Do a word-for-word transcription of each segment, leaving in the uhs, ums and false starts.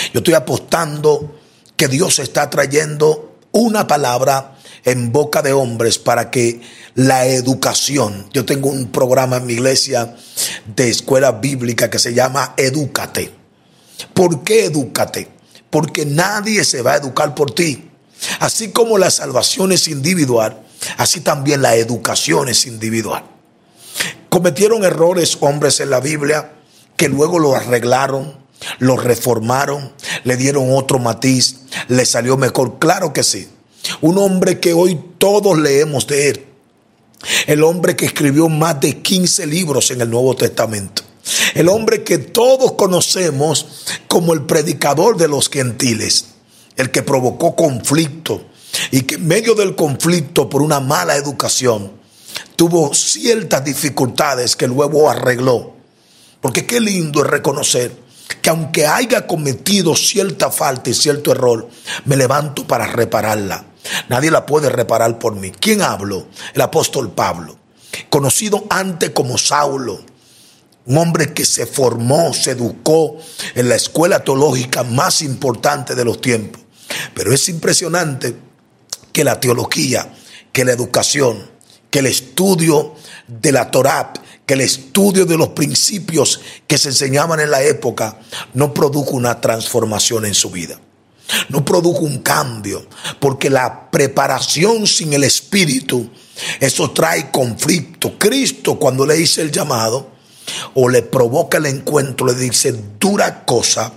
Yo estoy apostando que Dios está trayendo una palabra en boca de hombres para que la educación, yo tengo un programa en mi iglesia de escuela bíblica que se llama Edúcate. ¿Por qué edúcate? Porque nadie se va a educar por ti. Así como la salvación es individual, así también la educación es individual. Cometieron errores hombres en la Biblia que luego lo arreglaron, lo reformaron, le dieron otro matiz, le salió mejor. Claro que sí. Un hombre que hoy todos leemos de él. El hombre que escribió más de quince libros en el Nuevo Testamento. El hombre que todos conocemos como el predicador de los gentiles. El que provocó conflicto y que en medio del conflicto por una mala educación tuvo ciertas dificultades que luego arregló. Porque qué lindo es reconocer que aunque haya cometido cierta falta y cierto error, me levanto para repararla. Nadie la puede reparar por mí. ¿Quién habló? El apóstol Pablo, conocido antes como Saulo, un hombre que se formó, se educó en la escuela teológica más importante de los tiempos. Pero es impresionante que la teología, que la educación, que el estudio de la Torá, que el estudio de los principios que se enseñaban en la época no produjo una transformación en su vida. No produjo un cambio, porque la preparación sin el Espíritu, eso trae conflicto. Cristo, cuando le hizo el llamado o le provoca el encuentro, le dice: dura cosa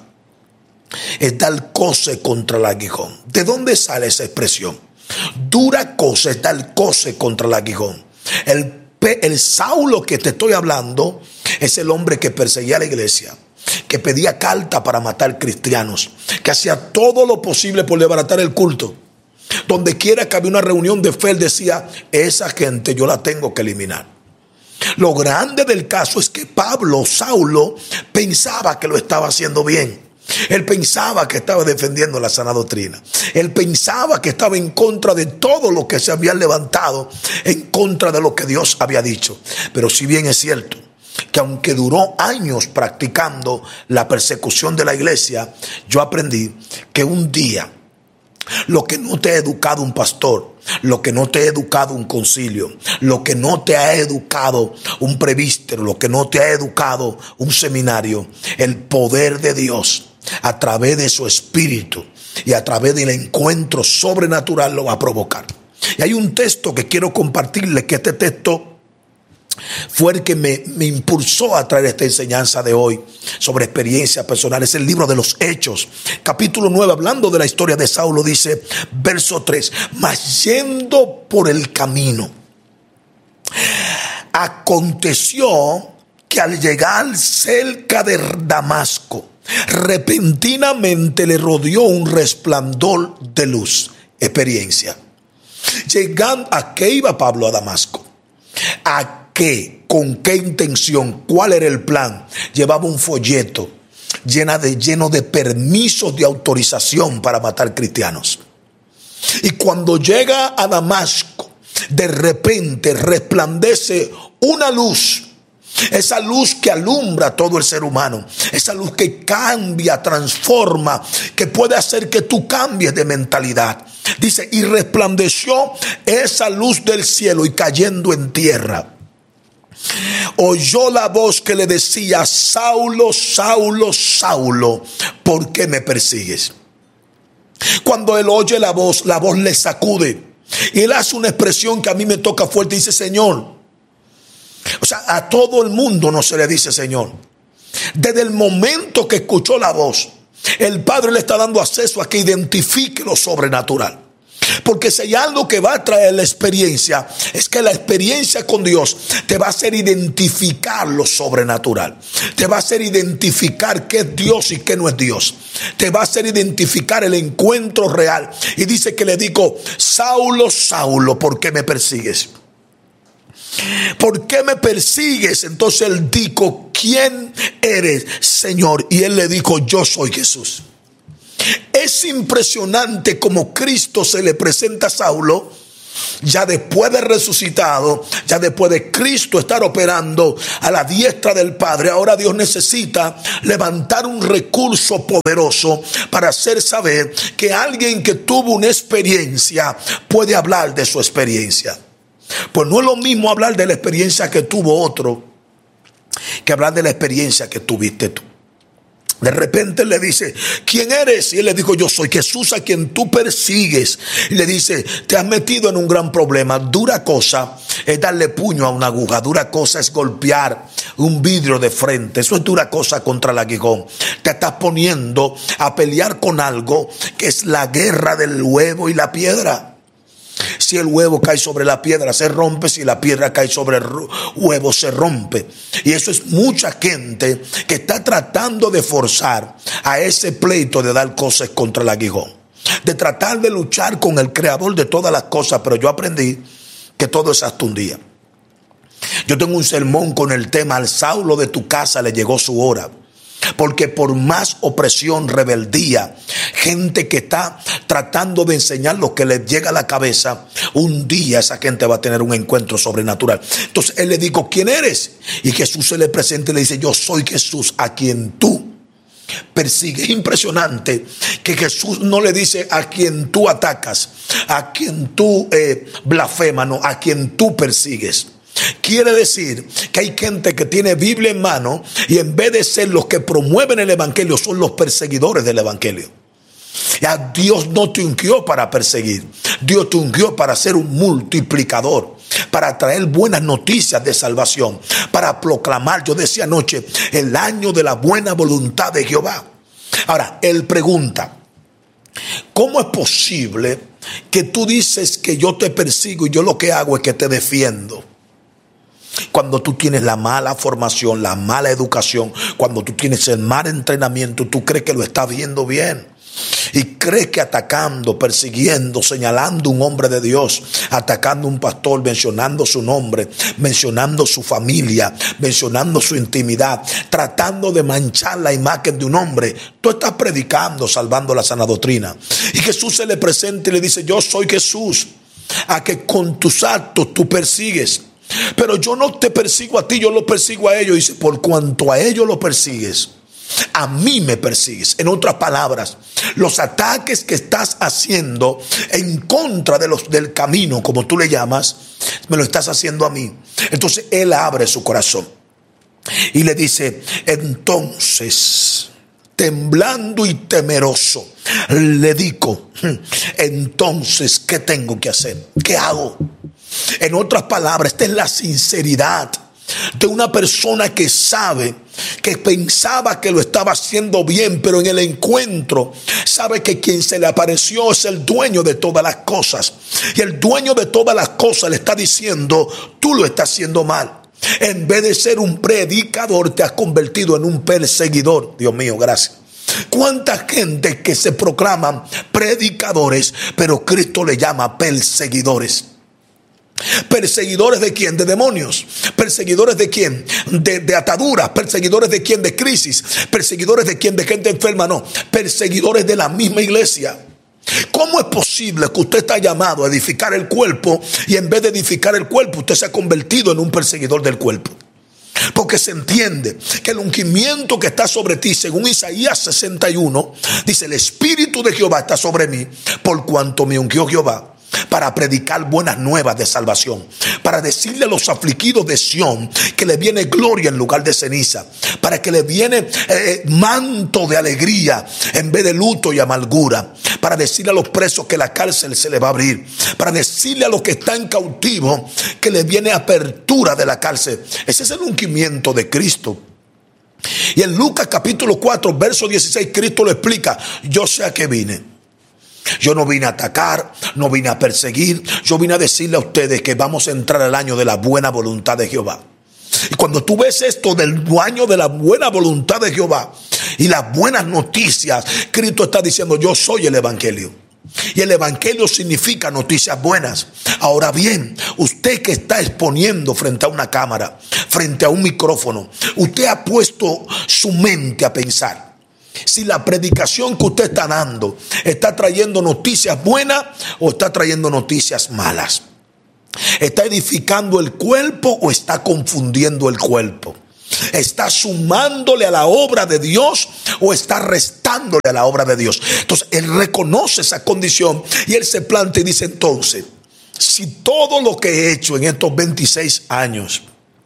es dar coce contra el aguijón. ¿De dónde sale esa expresión? Dura cosa es dar coce contra el aguijón. El, el Saulo que te estoy hablando es el hombre que perseguía a la iglesia, que pedía carta para matar cristianos, que hacía todo lo posible por desbaratar el culto. Donde quiera que había una reunión de fe, él decía: esa gente yo la tengo que eliminar. Lo grande del caso es que Pablo, Saulo, pensaba que lo estaba haciendo bien. Él pensaba que estaba defendiendo la sana doctrina. Él pensaba que estaba en contra de todo lo que se había levantado, en contra de lo que Dios había dicho. Pero si bien es cierto que aunque duró años practicando la persecución de la iglesia, yo aprendí que un día lo que no te ha educado un pastor, lo que no te ha educado un concilio, lo que no te ha educado un presbítero, lo que no te ha educado un seminario, el poder de Dios a través de su espíritu y a través del encuentro sobrenatural lo va a provocar. Y hay un texto que quiero compartirles, que este texto fue el que me, me impulsó a traer esta enseñanza de hoy sobre experiencias personales. Es el libro de los Hechos, capítulo nueve, hablando de la historia de Saulo, dice, verso tres: mas yendo por el camino, aconteció que al llegar cerca de Damasco, repentinamente le rodeó un resplandor de luz. Experiencia. Llegando, ¿a qué iba Pablo a Damasco? ¿A qué? ¿Con qué intención? ¿Cuál era el plan? Llevaba un folleto lleno de, lleno de permisos de autorización para matar cristianos. Y cuando llega a Damasco, de repente resplandece una luz. Esa luz que alumbra a todo el ser humano. Esa luz que cambia, transforma, que puede hacer que tú cambies de mentalidad. Dice, y resplandeció esa luz del cielo y cayendo en tierra, oyó la voz que le decía: Saulo, Saulo, Saulo, ¿por qué me persigues? Cuando él oye la voz, la voz le sacude. Y él hace una expresión que a mí me toca fuerte. Dice: Señor. O sea, a todo el mundo no se le dice Señor. Desde el momento que escuchó la voz, el Padre le está dando acceso a que identifique lo sobrenatural. Porque si hay algo que va a traer la experiencia, es que la experiencia con Dios te va a hacer identificar lo sobrenatural. Te va a hacer identificar qué es Dios y qué no es Dios. Te va a hacer identificar el encuentro real. Y dice que le dijo: Saulo, Saulo, ¿por qué me persigues? ¿Por qué me persigues? Entonces él dijo: ¿quién eres, Señor? Y él le dijo: yo soy Jesús. Es impresionante como Cristo se le presenta a Saulo ya después de resucitado, ya después de Cristo estar operando a la diestra del Padre, ahora Dios necesita levantar un recurso poderoso para hacer saber que alguien que tuvo una experiencia puede hablar de su experiencia. Pues no es lo mismo hablar de la experiencia que tuvo otro que hablar de la experiencia que tuviste tú. De repente le dice, ¿quién eres? Y él le dijo, yo soy Jesús a quien tú persigues. Y le dice, te has metido en un gran problema. Dura cosa es darle puño a una aguja. Dura cosa es golpear un vidrio de frente. Eso es dura cosa contra el aguijón. Te estás poniendo a pelear con algo que es la guerra del huevo y la piedra. Si el huevo cae sobre la piedra, se rompe. Si la piedra cae sobre el huevo, se rompe. Y eso es mucha gente que está tratando de forzar a ese pleito de dar cosas contra el aguijón, de tratar de luchar con el creador de todas las cosas. Pero yo aprendí que todo es hasta un día. Yo tengo un sermón con el tema: al Saulo de tu casa le llegó su hora. Porque por más opresión, rebeldía, gente que está tratando de enseñar lo que les llega a la cabeza, un día esa gente va a tener un encuentro sobrenatural. Entonces él le dijo, ¿quién eres? Y Jesús se le presenta y le dice, yo soy Jesús a quien tú persigues. Es impresionante que Jesús no le dice a quien tú atacas, a quien tú eh, blasfemas, no, a quien tú persigues. Quiere decir que hay gente que tiene Biblia en mano y en vez de ser los que promueven el evangelio, son los perseguidores del evangelio. Ya Dios no te ungió para perseguir. Dios te ungió para ser un multiplicador, para traer buenas noticias de salvación, para proclamar, yo decía anoche, el año de la buena voluntad de Jehová. Ahora, él pregunta, ¿cómo es posible que tú dices que yo te persigo y yo lo que hago es que te defiendo? Cuando tú tienes la mala formación, la mala educación, cuando tú tienes el mal entrenamiento, tú crees que lo estás viendo bien. Y crees que atacando, persiguiendo, señalando un hombre de Dios, atacando un pastor, mencionando su nombre, mencionando su familia, mencionando su intimidad, tratando de manchar la imagen de un hombre, tú estás predicando, salvando la sana doctrina. Y Jesús se le presenta y le dice, yo soy Jesús, a que con tus actos tú persigues. Pero yo no te persigo a ti, yo lo persigo a ellos. Dice, por cuanto a ellos lo persigues, a mí me persigues. En otras palabras, los ataques que estás haciendo en contra de los del camino, como tú le llamas, me lo estás haciendo a mí. Entonces él abre su corazón y le dice, entonces, temblando y temeroso, le digo, entonces, ¿qué tengo que hacer? ¿Qué hago? En otras palabras, esta es la sinceridad de una persona que sabe, que pensaba que lo estaba haciendo bien, pero en el encuentro sabe que quien se le apareció es el dueño de todas las cosas. Y el dueño de todas las cosas le está diciendo, tú lo estás haciendo mal. En vez de ser un predicador, te has convertido en un perseguidor. Dios mío, gracias. ¿Cuánta gente que se proclaman predicadores, pero Cristo le llama perseguidores? ¿Perseguidores de quién? De demonios. ¿Perseguidores de quién? De, de ataduras. ¿Perseguidores de quién? De crisis. ¿Perseguidores de quién? De gente enferma. No, perseguidores de la misma iglesia. ¿Cómo es posible que usted está llamado a edificar el cuerpo y en vez de edificar el cuerpo usted se ha convertido en un perseguidor del cuerpo? Porque se entiende que el ungimiento que está sobre ti, según Isaías sesenta y uno, dice, el Espíritu de Jehová está sobre mí, por cuanto me ungió Jehová para predicar buenas nuevas de salvación, para decirle a los afligidos de Sión que le viene gloria en lugar de ceniza, para que le viene eh, manto de alegría en vez de luto y amargura, para decirle a los presos que la cárcel se le va a abrir, para decirle a los que están cautivos que le viene apertura de la cárcel. Ese es el ungimiento de Cristo. Y en Lucas capítulo cuatro, verso dieciséis, Cristo lo explica, yo sé a qué vine. Yo no vine a atacar, no vine a perseguir. Yo vine a decirle a ustedes que vamos a entrar al año de la buena voluntad de Jehová. Y cuando tú ves esto del año de la buena voluntad de Jehová y las buenas noticias, Cristo está diciendo, yo soy el evangelio. Y el evangelio significa noticias buenas. Ahora bien, usted que está exponiendo frente a una cámara, frente a un micrófono, usted ha puesto su mente a pensar. si la predicación que usted está dando está trayendo noticias buenas o está trayendo noticias malas. ¿Está edificando el cuerpo o está confundiendo el cuerpo? ¿Está sumándole a la obra de Dios o está restándole a la obra de Dios? Entonces él reconoce esa condición y él se plantea y dice: entonces, si todo lo que he hecho en estos veintiséis años,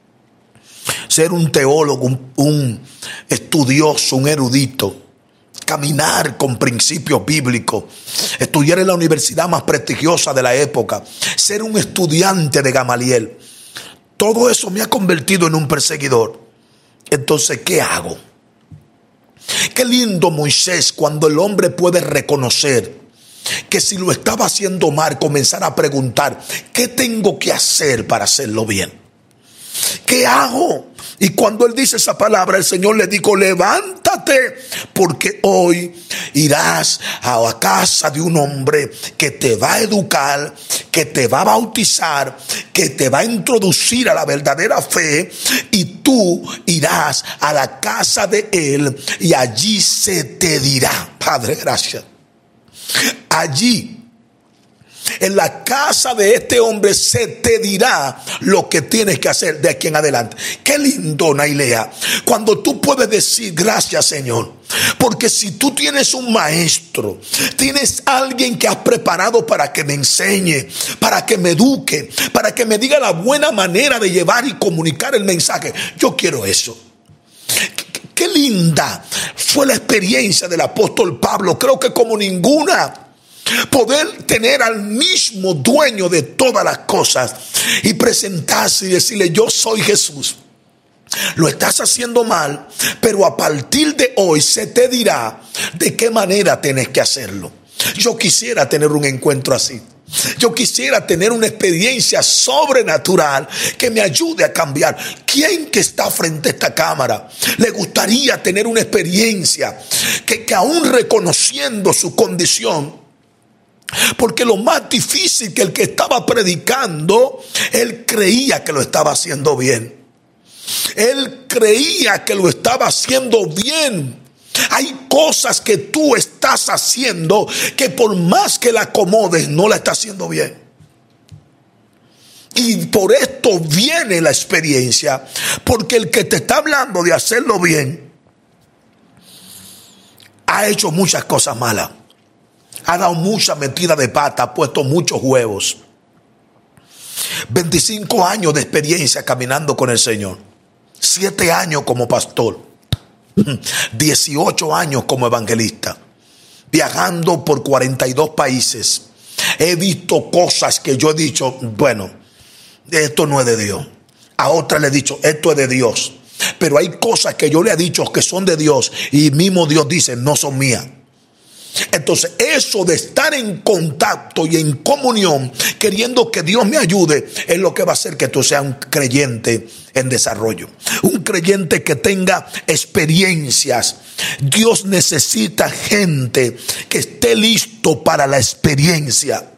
ser un teólogo, un, un estudioso, un erudito, caminar con principios bíblicos, estudiar en la universidad más prestigiosa de la época, ser un estudiante de Gamaliel, todo eso me ha convertido en un perseguidor. Entonces, ¿qué hago? Qué lindo Moisés, cuando el hombre puede reconocer que si lo estaba haciendo mal, comenzar a preguntar: ¿qué tengo que hacer para hacerlo bien? ¿Qué hago? Y cuando él dice esa palabra, el Señor le dijo: levántate, porque hoy irás a la casa de un hombre que te va a educar, que te va a bautizar, que te va a introducir a la verdadera fe, y tú irás a la casa de él y allí se te dirá. Padre, gracias. Allí, en la casa de este hombre, se te dirá lo que tienes que hacer de aquí en adelante. Qué lindo, Nailea, cuando tú puedes decir: gracias, Señor, porque si tú tienes un maestro, tienes alguien que has preparado para que me enseñe, para que me eduque, para que me diga la buena manera de llevar y comunicar el mensaje. Yo quiero eso. Qué linda fue la experiencia del apóstol Pablo. Creo que como ninguna. Poder tener al mismo dueño de todas las cosas y presentarse y decirle: yo soy Jesús. Lo estás haciendo mal, pero a partir de hoy se te dirá de qué manera tienes que hacerlo. Yo quisiera tener un encuentro así. Yo quisiera tener una experiencia sobrenatural que me ayude a cambiar. ¿Quién que está frente a esta cámara le gustaría tener una experiencia que, que aún reconociendo su condición? Porque lo más difícil, que el que estaba predicando, él creía que lo estaba haciendo bien. Él creía que lo estaba haciendo bien. Hay cosas que tú estás haciendo que por más que la acomodes, no la estás haciendo bien. Y por esto viene la experiencia. Porque el que te está hablando de hacerlo bien ha hecho muchas cosas malas. Ha dado mucha metida de pata, ha puesto muchos huevos. veinticinco años de experiencia caminando con el Señor. siete años como pastor. dieciocho años como evangelista. Viajando por cuarenta y dos países. He visto cosas que yo he dicho: bueno, esto no es de Dios. A otra le he dicho: esto es de Dios. Pero hay cosas que yo le he dicho que son de Dios y mismo Dios dice: no son mías. Entonces, eso de estar en contacto y en comunión, queriendo que Dios me ayude, es lo que va a hacer que tú seas un creyente en desarrollo. Un creyente que tenga experiencias. Dios necesita gente que esté listo para la experiencia.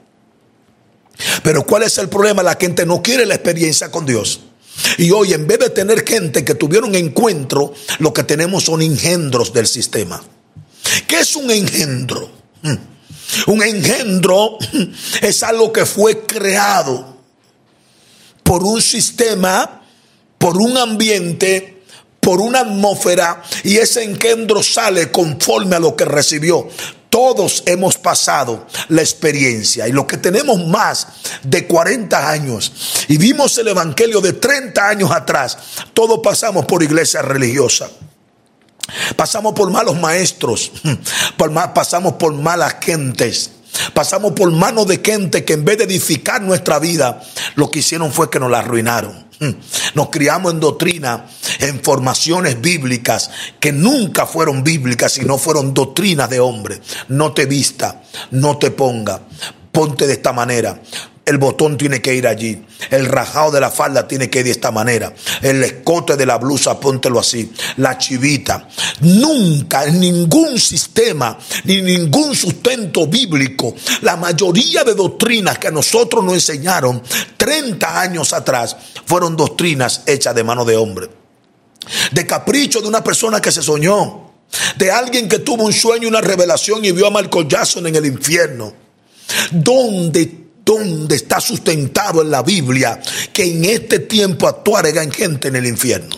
Pero ¿cuál es el problema? La gente no quiere la experiencia con Dios. Y hoy, en vez de tener gente que tuvieron encuentro, lo que tenemos son engendros del sistema. ¿Qué es un engendro? Un engendro es algo que fue creado por un sistema, por un ambiente, por una atmósfera, y ese engendro sale conforme a lo que recibió. Todos hemos pasado la experiencia, y los que tenemos más de cuarenta años y vimos el evangelio de treinta años atrás, todos pasamos por iglesias religiosas. Pasamos por malos maestros, por mal, pasamos por malas gentes, pasamos por manos de gente que en vez de edificar nuestra vida, lo que hicieron fue que nos la arruinaron. Nos criamos en doctrina, en formaciones bíblicas que nunca fueron bíblicas, sino fueron doctrinas de hombre. No te vista, no te ponga, ponte de esta manera. El botón tiene que ir allí. El rajado de la falda tiene que ir de esta manera. El escote de la blusa, póntelo así. La chivita. Nunca en ningún sistema, ni ningún sustento bíblico, la mayoría de doctrinas que a nosotros nos enseñaron treinta años atrás fueron doctrinas hechas de mano de hombre. De capricho de una persona que se soñó. de alguien que tuvo un sueño, una revelación y vio a Michael Jackson en el infierno. ¿Dónde, dónde está sustentado en la Biblia que en este tiempo actuarán gente en el infierno?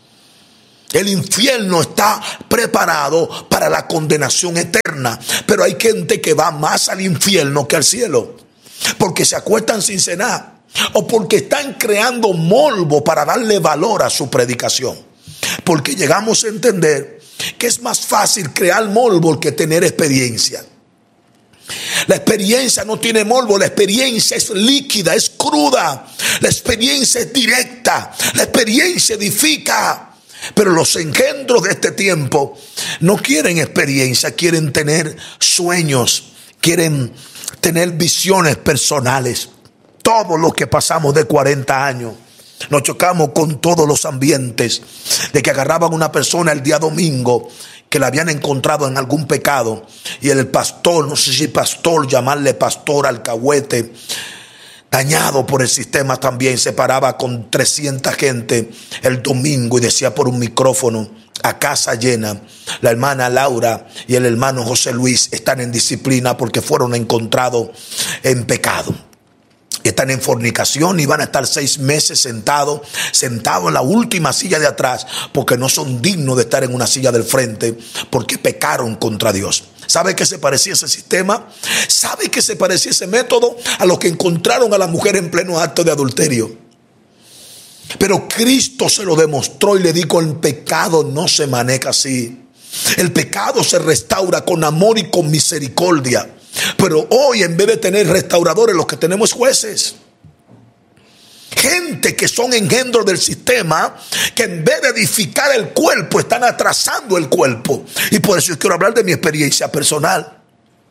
El infierno está preparado para la condenación eterna, pero hay gente que va más al infierno que al cielo, porque se acuestan sin cenar o porque están creando morbo para darle valor a su predicación. Porque llegamos a entender que es más fácil crear morbo que tener experiencia. La experiencia no tiene morbo, la experiencia es líquida, es cruda, la experiencia es directa, la experiencia edifica. Pero los engendros de este tiempo no quieren experiencia, quieren tener sueños, quieren tener visiones personales. Todos los que pasamos de cuarenta años nos chocamos con todos los ambientes de que agarraban a una persona el día domingo que la habían encontrado en algún pecado y el pastor, no sé si pastor, llamarle pastor, alcahuete, dañado por el sistema también, se paraba con trescientas gente el domingo y decía por un micrófono a casa llena: la hermana Laura y el hermano José Luis están en disciplina porque fueron encontrados en pecado. Están en fornicación y van a estar seis meses sentados, sentados en la última silla de atrás, porque no son dignos de estar en una silla del frente, porque pecaron contra Dios. ¿Sabe qué se parecía ese sistema? ¿Sabe qué se parecía ese método? A los que encontraron a la mujer en pleno acto de adulterio. Pero Cristo se lo demostró y le dijo: el pecado no se maneja así. El pecado se restaura con amor y con misericordia. Pero hoy, en vez de tener restauradores, lo que tenemos es jueces. Gente que son engendros del sistema, que en vez de edificar el cuerpo, están atrasando el cuerpo. Y por eso yo quiero hablar de mi experiencia personal.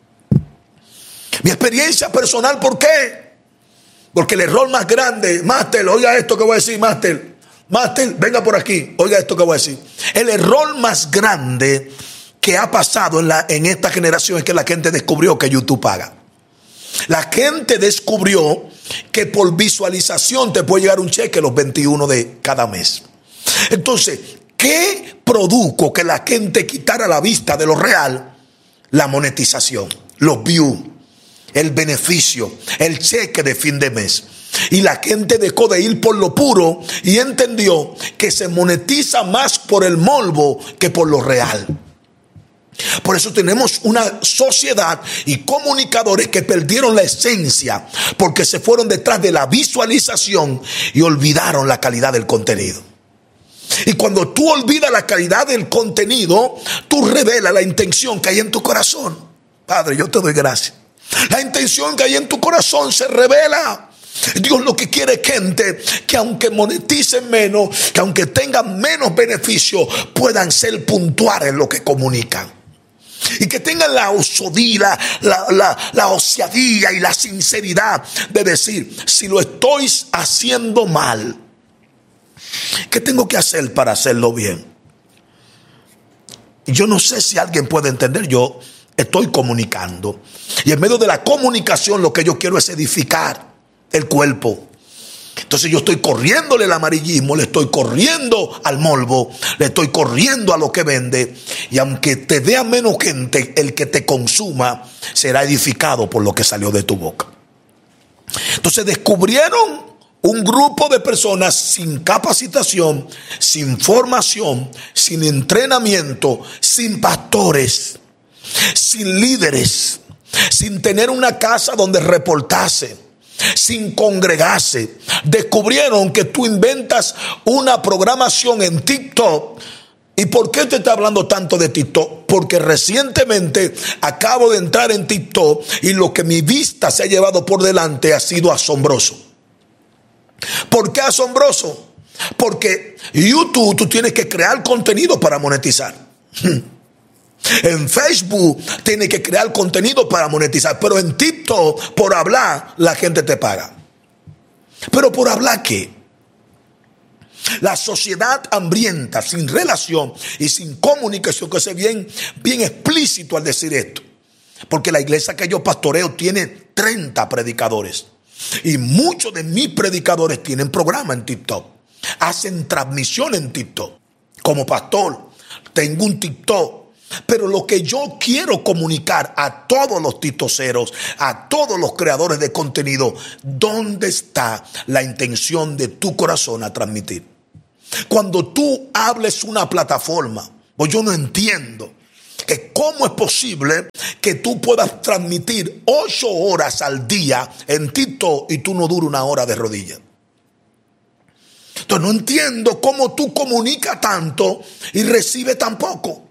Mi experiencia personal, ¿por qué? Porque el error más grande, Máster, oiga esto que voy a decir, Máster. Máster, venga por aquí, oiga esto que voy a decir. El error más grande que ha pasado en, la, en esta generación es que la gente descubrió que YouTube paga. La gente descubrió que por visualización te puede llegar un cheque los veintiuno de cada mes. Entonces, ¿qué produjo que la gente quitara la vista de lo real? La monetización, los views, el beneficio, el cheque de fin de mes. Y la gente dejó de ir por lo puro y entendió que se monetiza más por el morbo que por lo real. Por eso tenemos una sociedad y comunicadores que perdieron la esencia porque se fueron detrás de la visualización y olvidaron la calidad del contenido. Y cuando tú olvidas la calidad del contenido, tú revelas la intención que hay en tu corazón. Padre, yo te doy gracias. La intención que hay en tu corazón se revela. Dios lo que quiere es gente que aunque moneticen menos, que aunque tengan menos beneficio, puedan ser puntuales en lo que comunican. Y que tengan la osodía, la, la, la osadía y la sinceridad de decir: si lo estoy haciendo mal, ¿qué tengo que hacer para hacerlo bien? Y yo no sé si alguien puede entender. Yo estoy comunicando. Y en medio de la comunicación lo que yo quiero es edificar el cuerpo. Entonces yo estoy corriéndole el amarillismo, le estoy corriendo al morbo, le estoy corriendo a lo que vende. Y aunque te vea menos gente, el que te consuma será edificado por lo que salió de tu boca. Entonces descubrieron un grupo de personas sin capacitación, sin formación, sin entrenamiento, sin pastores, sin líderes, sin tener una casa donde reportarse, sin congregarse. Descubrieron que tú inventas una programación en TikTok. ¿Y por qué te está hablando tanto de TikTok? Porque recientemente acabo de entrar en TikTok y lo que mi vista se ha llevado por delante ha sido asombroso. ¿Por qué asombroso? Porque YouTube tú tienes que crear contenido para monetizar. En Facebook tienes que crear contenido para monetizar. Pero en TikTok, por hablar, la gente te paga. ¿Pero por hablar qué? La sociedad hambrienta, sin relación y sin comunicación, que es bien, bien explícito al decir esto. Porque la iglesia que yo pastoreo tiene treinta predicadores. Y muchos de mis predicadores tienen programa en TikTok. Hacen transmisión en TikTok. Como pastor, tengo un TikTok Pero lo que yo quiero comunicar a todos los titoseros, a todos los creadores de contenido, ¿dónde está la intención de tu corazón a transmitir? Cuando tú hables una plataforma, pues yo no entiendo que cómo es posible que tú puedas transmitir ocho horas al día en TikTok y tú no dures una hora de rodillas. Entonces no entiendo cómo tú comunicas tanto y recibes tan poco.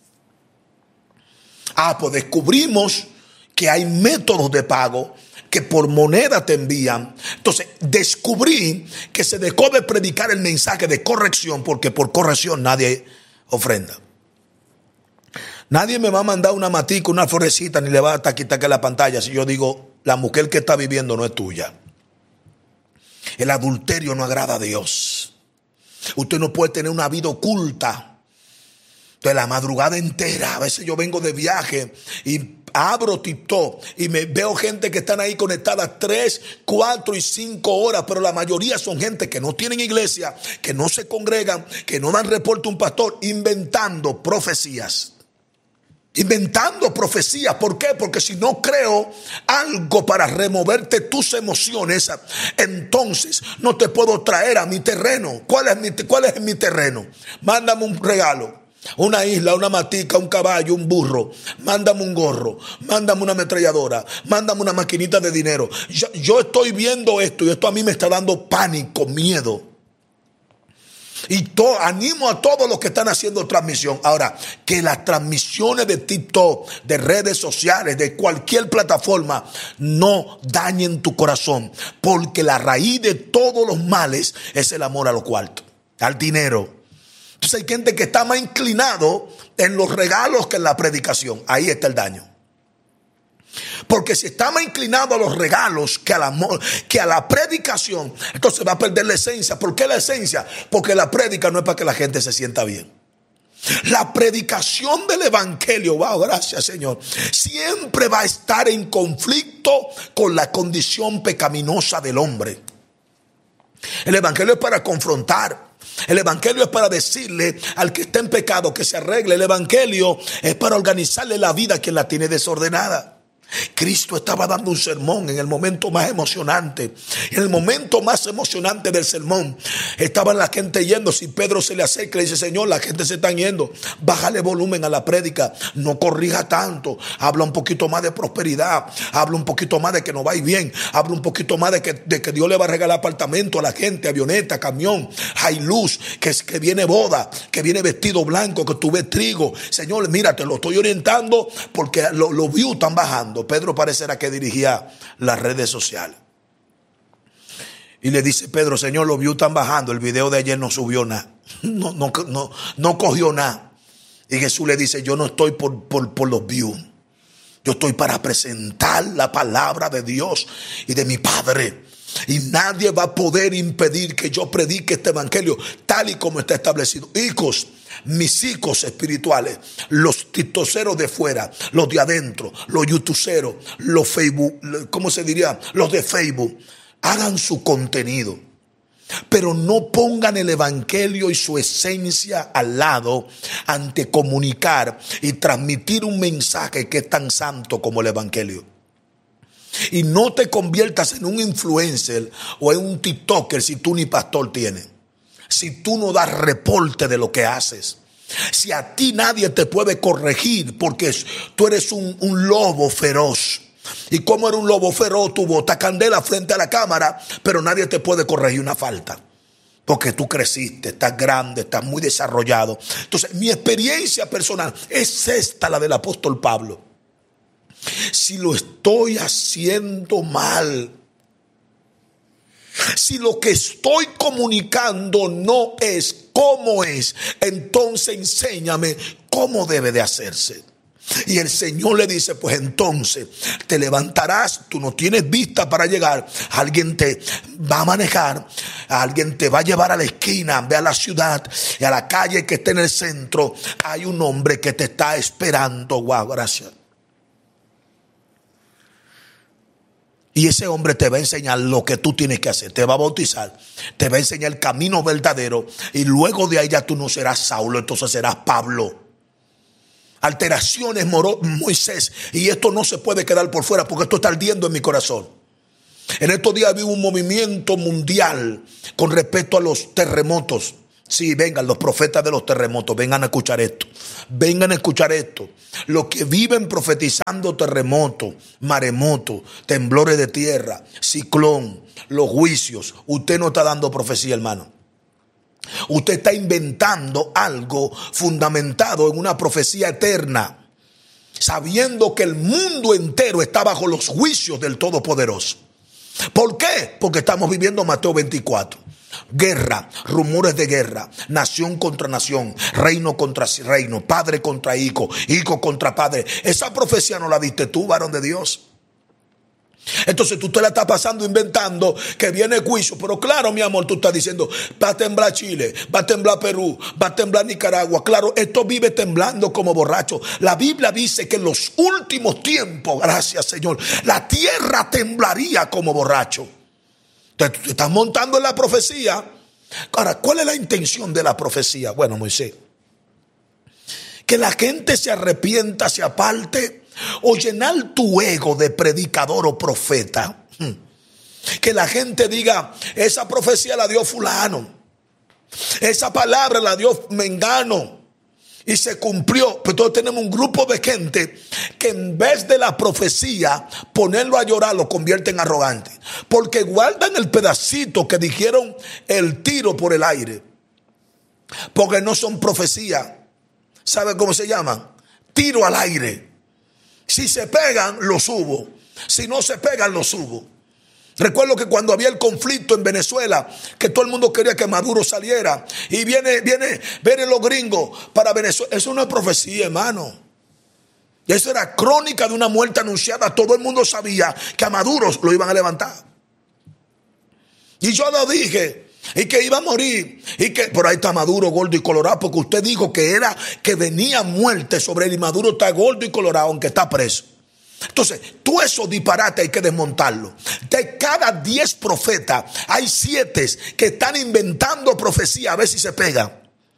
Ah, pues descubrimos que hay métodos de pago que por moneda te envían. Entonces descubrí que se dejó de predicar el mensaje de corrección, porque por corrección nadie ofrenda. Nadie me va a mandar una matica, una florecita, ni le va a quitar que la pantalla si yo digo, la mujer que está viviendo no es tuya. El adulterio no agrada a Dios. Usted no puede tener una vida oculta. De la madrugada entera, a veces yo vengo de viaje y abro TikTok y me veo gente que están ahí conectada tres, cuatro y cinco horas, pero la mayoría son gente que no tienen iglesia, que no se congregan, que no dan reporte a un pastor, inventando profecías. Inventando profecías. ¿Por qué? Porque si no creo algo para removerte tus emociones, entonces no te puedo traer a mi terreno. ¿Cuál es mi, cuál es mi terreno? Mándame un regalo. Una isla, una matica, un caballo, un burro. Mándame un gorro, mándame una ametralladora, mándame una maquinita de dinero. Yo, yo estoy viendo esto y esto a mí me está dando pánico, miedo. Y to, animo a todos los que están haciendo transmisión. Ahora, que las transmisiones de TikTok, de redes sociales, de cualquier plataforma, no dañen tu corazón. Porque la raíz de todos los males es el amor a los cuartos, al dinero. Entonces hay gente que está más inclinado en los regalos que en la predicación. Ahí está el daño. Porque si está más inclinado a los regalos que al amor, que a la predicación, entonces va a perder la esencia. ¿Por qué la esencia? Porque la predica no es para que la gente se sienta bien. La predicación del evangelio, wow, gracias Señor, siempre va a estar en conflicto con la condición pecaminosa del hombre. El evangelio es para confrontar. El evangelio es para decirle al que está en pecado que se arregle. El evangelio es para organizarle la vida a quien la tiene desordenada. Cristo estaba dando un sermón en el momento más emocionante. En el momento más emocionante del sermón estaba la gente yendo. Si Pedro se le acerca y le dice: Señor, la gente se está yendo, bájale volumen a la prédica, no corrija tanto, habla un poquito más de prosperidad, habla un poquito más de que nos va a ir bien, habla un poquito más de que, de que Dios le va a regalar apartamento a la gente, avioneta, camión, hay luz, que, que viene boda, que viene vestido blanco, que tú ves trigo. Señor, mira, te lo estoy orientando porque los lo views están bajando. Pedro parecerá que dirigía las redes sociales. Y le dice Pedro: Señor, los views están bajando. El video de ayer no subió nada. No, no, no, no cogió nada. Y Jesús le dice: yo no estoy por, por, por los views. Yo estoy para presentar la palabra de Dios y de mi Padre. Y nadie va a poder impedir que yo predique este evangelio tal y como está establecido. Hijos, mis hijos espirituales, los tiktokeros de fuera, los de adentro, los youtuberos, los Facebook, ¿cómo se diría? Los de Facebook, hagan su contenido, pero no pongan el evangelio y su esencia al lado ante comunicar y transmitir un mensaje que es tan santo como el evangelio. Y no te conviertas en un influencer o en un tiktoker si tú ni pastor tienes. Si tú no das reporte de lo que haces. Si a ti nadie te puede corregir porque tú eres un, un lobo feroz. Y como eres un lobo feroz, tú botas candela frente a la cámara, pero nadie te puede corregir una falta. Porque tú creciste, estás grande, estás muy desarrollado. Entonces, mi experiencia personal es esta, la del apóstol Pablo. Si lo estoy haciendo mal, si lo que estoy comunicando no es como es, entonces enséñame cómo debe de hacerse. Y el Señor le dice: pues entonces te levantarás, tú no tienes vista para llegar, alguien te va a manejar, alguien te va a llevar a la esquina, ve a la ciudad y a la calle que está en el centro, hay un hombre que te está esperando. Wow, gracias. Y ese hombre te va a enseñar lo que tú tienes que hacer. Te va a bautizar, te va a enseñar el camino verdadero. Y luego de ahí ya tú no serás Saulo, entonces serás Pablo. alteraciones, moró Moisés, y esto no se puede quedar por fuera porque esto está ardiendo en mi corazón. En estos días vi un movimiento mundial con respecto a los terremotos. Sí, vengan los profetas de los terremotos, vengan a escuchar esto, vengan a escuchar esto. Los que viven profetizando terremotos, maremotos, temblores de tierra, ciclón, los juicios, usted no está dando profecía, hermano. Usted está inventando algo fundamentado en una profecía eterna, sabiendo que el mundo entero está bajo los juicios del Todopoderoso. ¿Por qué? Porque estamos viviendo Mateo veinticuatro. Guerra, rumores de guerra, nación contra nación, reino contra reino, padre contra hijo, hijo contra padre. Esa profecía no la diste tú, varón de Dios. Entonces tú te la estás pasando inventando que viene juicio. Pero claro, mi amor, tú estás diciendo, va a temblar Chile, va a temblar Perú, va a temblar Nicaragua. Claro, esto vive temblando como borracho. La Biblia dice que en los últimos tiempos, gracias Señor, la tierra temblaría como borracho. Entonces tú te estás montando en la profecía. Ahora, ¿cuál es la intención de la profecía? Bueno, Moisés, que la gente se arrepienta, se aparte, o llenar tu ego de predicador o profeta. Que la gente diga, esa profecía la dio fulano, esa palabra la dio mengano y se cumplió. Pero todos tenemos un grupo de gente que en vez de la profecía ponerlo a llorar, lo convierte en arrogante, porque guardan el pedacito que dijeron el tiro por el aire, porque no son profecía. ¿Sabe cómo se llaman? Tiro al aire. Si se pegan, lo subo. Si no se pegan, lo subo. Recuerdo que cuando había el conflicto en Venezuela, que todo el mundo quería que Maduro saliera, y viene, viene, vienen los gringos para Venezuela. Eso no es profecía, hermano. Y eso era crónica de una muerte anunciada. Todo el mundo sabía que a Maduro lo iban a levantar. Y yo lo dije. Y que iba a morir. Y que por ahí está Maduro gordo y colorado, porque usted dijo que era que venía muerte sobre él, y Maduro está gordo y colorado aunque está preso. Entonces, todo eso disparate hay que desmontarlo. De cada diez profetas hay siete que están inventando profecía a ver si se pegan.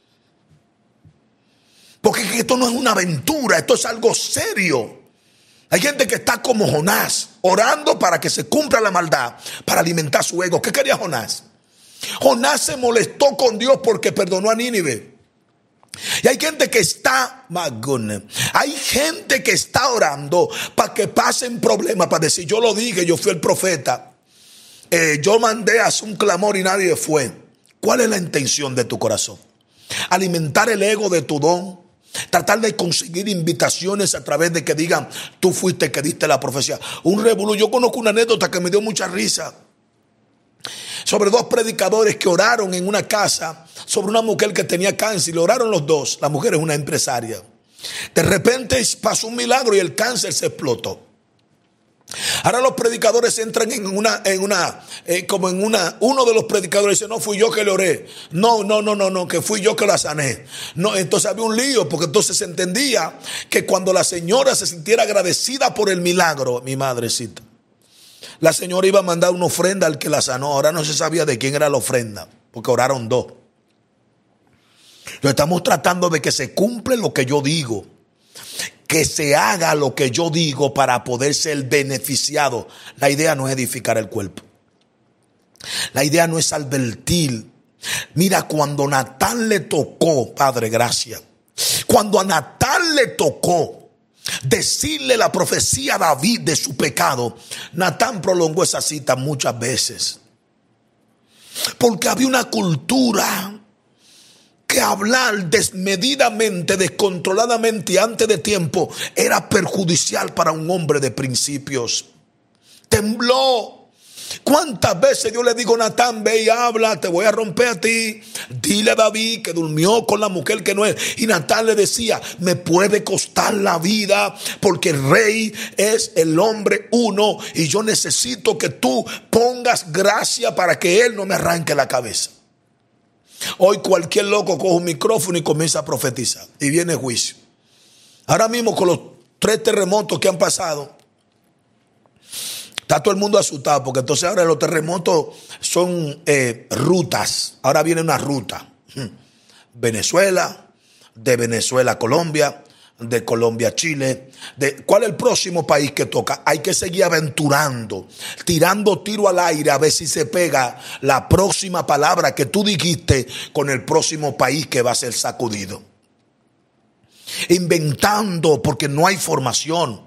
Porque esto no es una aventura, esto es algo serio. Hay gente que está como Jonás, orando para que se cumpla la maldad, para alimentar su ego. ¿Qué quería Jonás? Jonás se molestó con Dios porque perdonó a Nínive. Y hay gente que está, my goodness, hay gente que está orando para que pasen problemas, para decir, yo lo dije, yo fui el profeta, eh, yo mandé a hacer un clamor y nadie fue. ¿Cuál es la intención de tu corazón? Alimentar el ego de tu don, tratar de conseguir invitaciones a través de que digan, tú fuiste que diste la profecía. Un revolú. Yo conozco una anécdota que me dio mucha risa, sobre dos predicadores que oraron en una casa sobre una mujer que tenía cáncer, y lo oraron los dos. La mujer es una empresaria. De repente pasó un milagro y el cáncer se explotó. Ahora los predicadores entran en una, en una, eh, como en una, uno de los predicadores dice, no, fui yo que le oré. No, no, no, no, no, que fui yo que la sané. No, entonces había un lío, porque entonces se entendía que cuando la señora se sintiera agradecida por el milagro, mi madrecita, la señora iba a mandar una ofrenda al que la sanó. Ahora no se sabía de quién era la ofrenda, porque oraron dos. Lo estamos tratando de que se cumple lo que yo digo, que se haga lo que yo digo para poder ser beneficiado. La idea no es edificar el cuerpo. La idea no es advertir. Mira, cuando Natán le tocó, Padre, gracias. Cuando a Natán le tocó decirle la profecía a David de su pecado, Natán prolongó esa cita muchas veces, porque había una cultura que hablar desmedidamente, descontroladamente y antes de tiempo era perjudicial para un hombre de principios. Tembló. ¿Cuántas veces yo le digo a Natán, ve y habla, te voy a romper a ti? Dile a David que durmió con la mujer que no es. Y Natán le decía, me puede costar la vida, porque el rey es el hombre uno y yo necesito que tú pongas gracia para que él no me arranque la cabeza. Hoy cualquier loco coge un micrófono y comienza a profetizar y viene juicio. Ahora mismo con los tres terremotos que han pasado, está todo el mundo asustado, porque entonces ahora los terremotos son eh, rutas. Ahora viene una ruta. Venezuela, de Venezuela a Colombia, de Colombia a Chile. De, ¿Cuál es el próximo país que toca? Hay que seguir aventurando, tirando tiro al aire a ver si se pega la próxima palabra que tú dijiste con el próximo país que va a ser sacudido. Inventando porque no hay formación.